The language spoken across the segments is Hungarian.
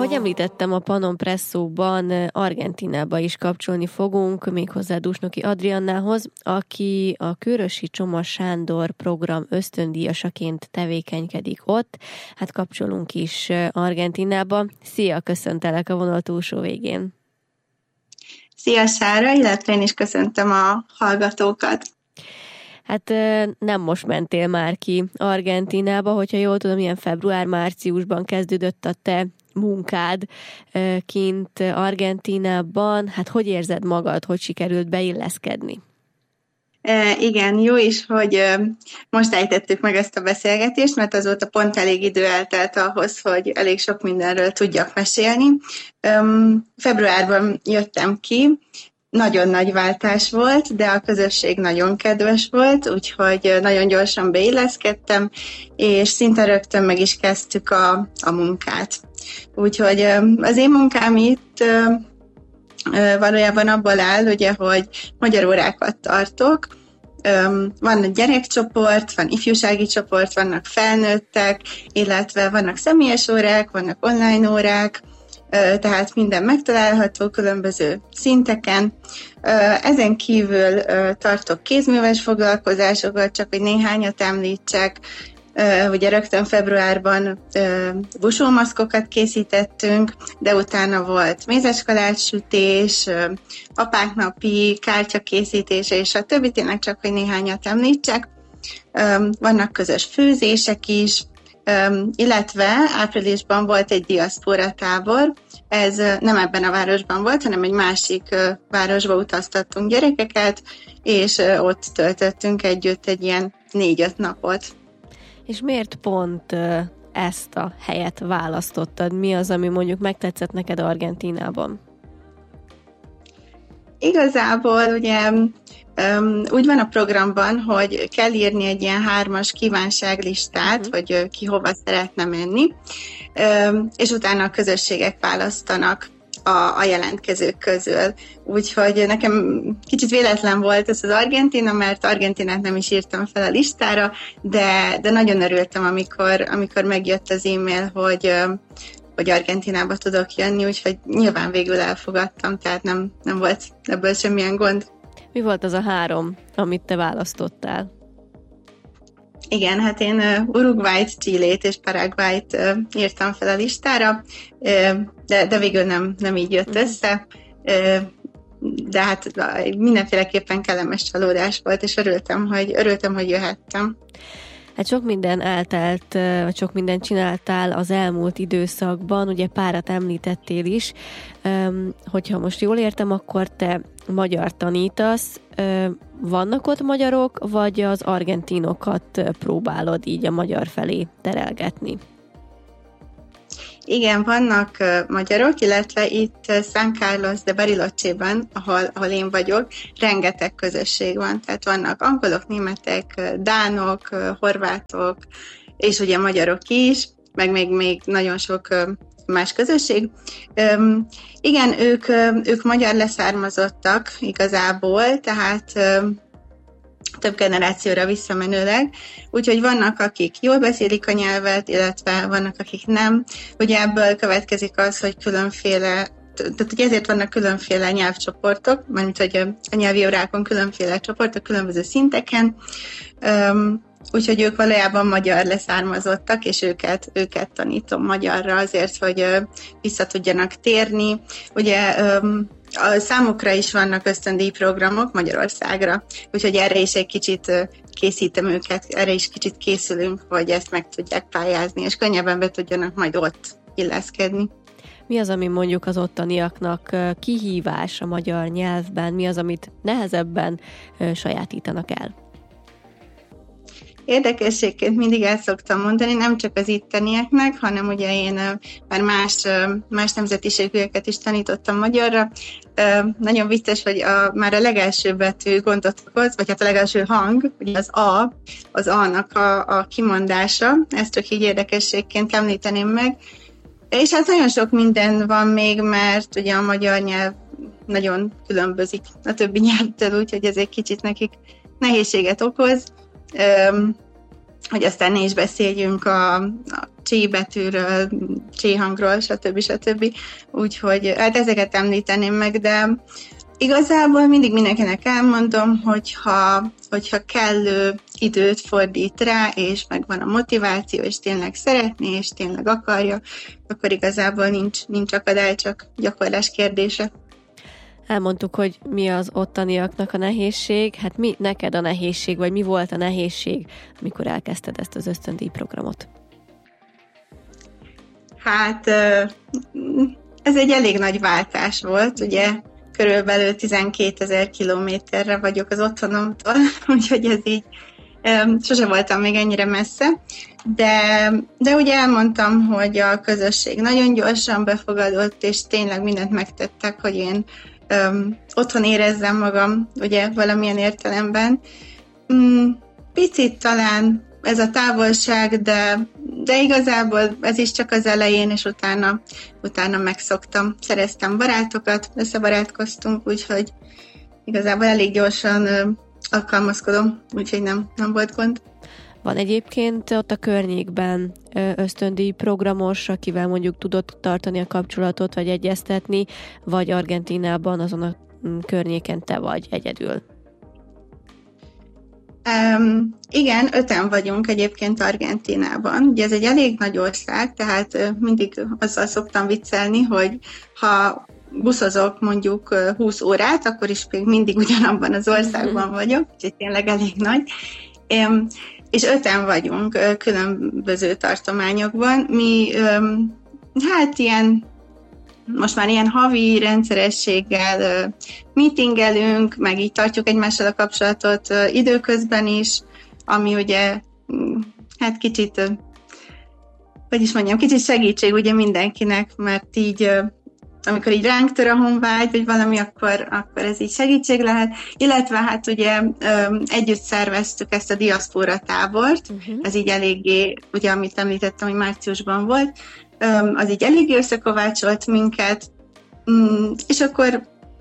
Ahogy említettem, a Panon Presszóban Argentínába is kapcsolni fogunk, méghozzá Dusnoki Adriannához, aki a Kőrösi Csoma Sándor program ösztöndíjasaként tevékenykedik ott. Hát kapcsolunk is Argentínába. Szia, köszöntelek a vonal túlsó végén. Szia, Sára, illetve én is köszöntöm a hallgatókat. Hát nem most mentél már ki Argentínába, hogyha jól tudom, ilyen február-márciusban kezdődött a te munkád kint Argentínában. Hát hogy érzed magad, hogy sikerült beilleszkedni? Igen, jó is, hogy most ejtettük meg ezt a beszélgetést, mert azóta pont elég idő eltelt ahhoz, hogy elég sok mindenről tudjak mesélni. Februárban jöttem ki, nagyon nagy váltás volt, de a közösség nagyon kedves volt, úgyhogy nagyon gyorsan beilleszkedtem, és szinte rögtön meg is kezdtük a munkát. Úgyhogy az én munkám itt valójában abból áll, ugye, hogy magyar órákat tartok. Van egy gyerekcsoport, van ifjúsági csoport, vannak felnőttek, illetve vannak személyes órák, vannak online órák, tehát minden megtalálható különböző szinteken. Ezen kívül tartok kézműves foglalkozásokat, csak hogy néhányat említsek. Ugye rögtön februárban busómaszkokat készítettünk, de utána volt mézeskalácssütés, apáknapi, kártyakészítése, és a többi, tényleg csak, hogy néhányat említsek. Vannak közös főzések is, illetve áprilisban volt egy diaszpora tábor, ez nem ebben a városban volt, hanem egy másik városba utaztattunk gyerekeket, és ott töltöttünk együtt egy ilyen 4-5 napot. És miért pont ezt a helyet választottad? Mi az, ami mondjuk megtetszett neked Argentínában? Igazából ugye úgy van a programban, hogy kell írni egy ilyen 3-as kívánságlistát, hogy ki hova szeretne menni, és utána a közösségek választanak a jelentkezők közül. Úgyhogy nekem kicsit véletlen volt ez az Argentína, mert Argentinát nem is írtam fel a listára, de nagyon örültem, amikor megjött az e-mail, hogy Argentínába tudok jönni, úgyhogy nyilván végül elfogadtam, tehát nem volt ebből semmilyen gond. Mi volt az a 3, amit te választottál? Igen, hát én Uruguayt, Chilét és Paraguayt írtam fel a listára, de végül nem így jött össze, de hát mindenféleképpen kellemes csalódás volt, és örültem, hogy jöhettem. Hát sok minden eltelt, vagy sok mindent csináltál az elmúlt időszakban, ugye párat említettél is, hogyha most jól értem, akkor te magyar tanítasz, vannak ott magyarok, vagy az argentinokat próbálod így a magyar felé terelgetni? Igen, vannak magyarok, illetve itt San Carlos de Bariloche-ben, ahol én vagyok, rengeteg közösség van. Tehát vannak angolok, németek, dánok, horvátok, és ugye magyarok is, meg még nagyon sok más közösség. Igen, ők magyar leszármazottak igazából, tehát több generációra visszamenőleg, úgyhogy vannak, akik jól beszélik a nyelvet, illetve vannak, akik nem. Ugye ebből következik az, hogy tehát hogy ezért vannak különféle nyelvcsoportok, mármint hogy a nyelvi órákon különféle csoportok, különböző szinteken, úgyhogy ők valójában magyar leszármazottak, és őket tanítom magyarra azért, hogy vissza tudjanak térni. Ugye a számukra is vannak ösztöndíjprogramok Magyarországra, úgyhogy erre is egy kicsit készítem őket, erre is kicsit készülünk, hogy ezt meg tudják pályázni, és könnyebben be tudjanak majd ott illeszkedni. Mi az, ami mondjuk az ottaniaknak kihívás a magyar nyelvben? Mi az, amit nehezebben sajátítanak el? Érdekességként mindig el szoktam mondani, nem csak az ittenieknek, hanem ugye én már más nemzetiségűeket is tanítottam magyarra. Nagyon vicces, hogy már a legelső betű gondot okoz, vagy hát a legelső hang, ugye az A-nak a kimondása, ezt csak így érdekességként említeném meg. És hát nagyon sok minden van még, mert ugye a magyar nyelv nagyon különbözik a többi nyelvtől, úgyhogy ez egy kicsit nekik nehézséget okoz. Hogy aztán ne is beszéljünk csí betűről, csí hangról, stb. Úgyhogy hát ezeket említeném meg, de igazából mindig mindenkinek elmondom, hogyha kellő időt fordít rá, és megvan a motiváció, és tényleg szeretné, és tényleg akarja, akkor igazából nincs akadály, csak gyakorlás kérdése. Elmondtuk, hogy mi az ottaniaknak a nehézség. Hát mi neked a nehézség, vagy mi volt a nehézség, amikor elkezdted ezt az ösztöndíj programot? Hát ez egy elég nagy váltás volt, ugye körülbelül 12 000 kilométerre vagyok az otthonomtól, úgyhogy ez így sose voltam még ennyire messze, de ugye elmondtam, hogy a közösség nagyon gyorsan befogadott, és tényleg mindent megtettek, hogy én otthon érezzem magam, ugye valamilyen értelemben. Picit talán ez a távolság, de igazából ez is csak az elején, és utána megszoktam. Szereztem barátokat, összebarátkoztunk, úgyhogy igazából elég gyorsan alkalmazkodom, úgyhogy nem volt gond. Van egyébként ott a környékben ösztöndíj programos, akivel mondjuk tudod tartani a kapcsolatot, vagy egyeztetni, vagy Argentínában azon a környéken te vagy egyedül? Igen, 5-en vagyunk egyébként Argentínában. Ugye ez egy elég nagy ország, tehát mindig azzal szoktam viccelni, hogy ha buszozok mondjuk 20 órát, akkor is még mindig ugyanabban az országban vagyok, úgyhogy tényleg elég nagy. És 5-en vagyunk különböző tartományokban. Mi hát most már ilyen havi rendszerességgel meetingelünk, meg így tartjuk egymással a kapcsolatot időközben is, ami ugye hát kicsit segítség ugye mindenkinek, mert így amikor így ránk tör a honvágy, vagy valami, akkor ez így segítség lehet. Illetve hát ugye együtt szerveztük ezt a diaszpóra tábort, ez így eléggé, ugye amit említettem, hogy márciusban volt, az így eléggé összekovácsolt minket, és akkor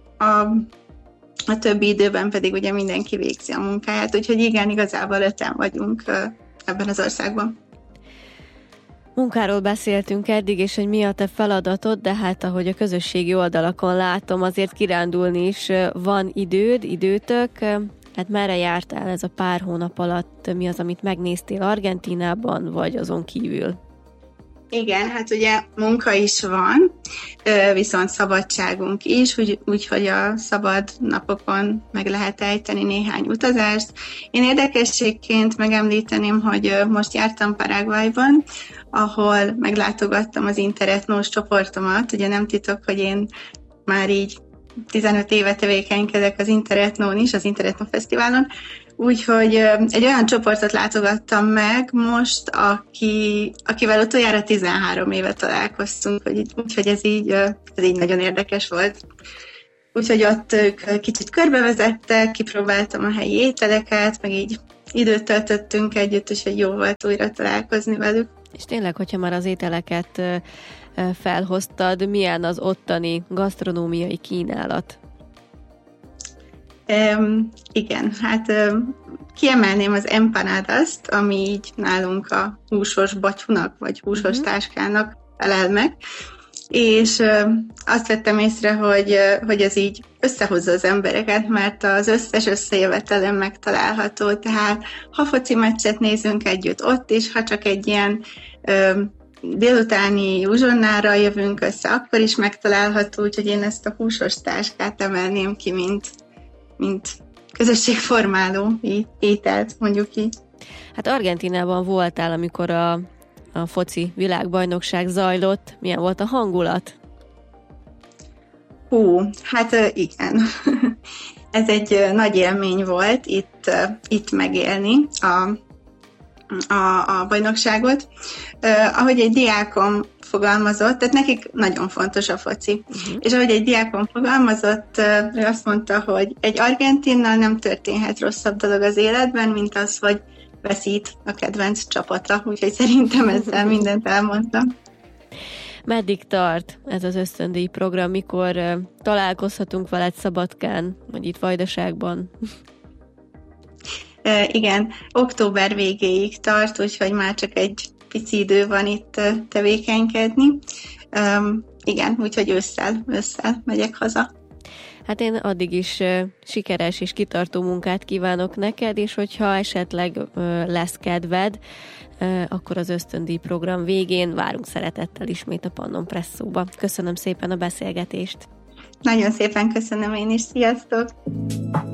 a többi időben pedig ugye mindenki végzi a munkáját, úgyhogy igen, igazából 5-en vagyunk ebben az országban. Munkáról beszéltünk eddig, és hogy mi a te feladatod, de hát ahogy a közösségi oldalakon látom, azért kirándulni is van időtök. Hát merre jártál ez a pár hónap alatt? Mi az, amit megnéztél Argentínában, vagy azon kívül? Igen, hát ugye munka is van, viszont szabadságunk is, úgyhogy a szabad napokon meg lehet ejteni néhány utazást. Én érdekességként megemlíteném, hogy most jártam Paraguayban, ahol meglátogattam az interetnós csoportomat. Ugye nem titok, hogy én már így 15 éve tevékenykedek az Interetnón is, az Interetnó Fesztiválon, úgyhogy egy olyan csoportot látogattam meg most, akivel utoljára 13 éve találkoztunk, úgyhogy ez így nagyon érdekes volt. Úgyhogy ott ők kicsit körbevezettek, kipróbáltam a helyi ételeket, meg így időt töltöttünk együtt, úgyhogy jó volt újra találkozni velük. És tényleg, hogyha már az ételeket felhoztad, milyen az ottani gasztronómiai kínálat? Igen, hát kiemelném az empanadas-t, ami így nálunk a húsos batyunak, vagy húsos táskának felel meg, és azt vettem észre, hogy ez így összehozza az embereket, mert az összes összejövetelen megtalálható, tehát ha foci meccset nézünk együtt ott is, ha csak egy ilyen délutáni uzsonnára jövünk össze, akkor is megtalálható, úgyhogy én ezt a húsos táskát emelném ki, mint közösségformáló ételt, mondjuk így. Hát Argentínában voltál, amikor a foci világbajnokság zajlott. Milyen volt a hangulat? Hát igen. Ez egy nagy élmény volt itt megélni a bajnokságot. Ahogy egy diákom fogalmazott, tehát nekik nagyon fontos a foci. És ahogy egy diákom fogalmazott, ő azt mondta, hogy egy argentinnal nem történhet rosszabb dolog az életben, mint az, hogy veszít a kedvenc csapata. Úgyhogy szerintem ezzel mindent elmondtam. Meddig tart ez az ösztöndíj program? Mikor találkozhatunk veled Szabadkán, vagy itt Vajdaságban? Igen, október végéig tart, úgyhogy már csak egy pici idő van itt tevékenykedni. Igen, úgyhogy ősszel megyek haza. Hát én addig is sikeres és kitartó munkát kívánok neked, és hogyha esetleg lesz kedved, akkor az ösztöndíj program végén várunk szeretettel ismét a Pannon Presszóba. Köszönöm szépen a beszélgetést! Nagyon szépen köszönöm én is, sziasztok!